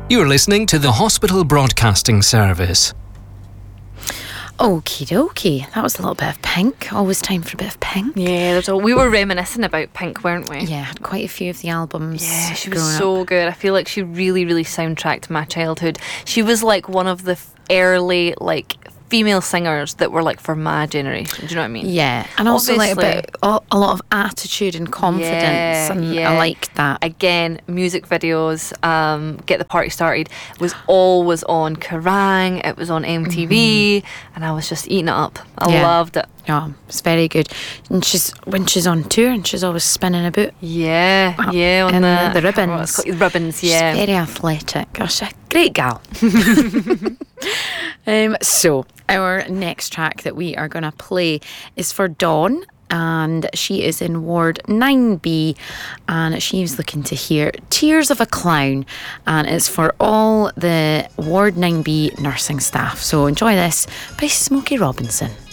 You're listening to the Hospital Broadcasting Service. Okie dokie. That was a little bit of Pink. Always time for a bit of Pink. Yeah, we were reminiscing about Pink, weren't we? Yeah, had quite a few of the albums. Yeah, she was so good. I feel like she really, really soundtracked my childhood. She was like one of the early female singers that were like for my generation. Do you know what I mean? Yeah, and also Obviously, like a lot of attitude and confidence, and I liked that. Again, music videos, Get the Party Started was always on Kerrang, it was on MTV, and I was just eating it up. I loved it. Yeah, it's very good. And when she's on tour, and she's always spinning about. Yeah, on the ribbons. The ribbons, yeah. She's very athletic. Gosh, a great gal. So, our next track that we are going to play is for Dawn, and she is in Ward 9B, and she's looking to hear Tears of a Clown, and it's for all the Ward 9B nursing staff. So enjoy this by Smokey Robinson.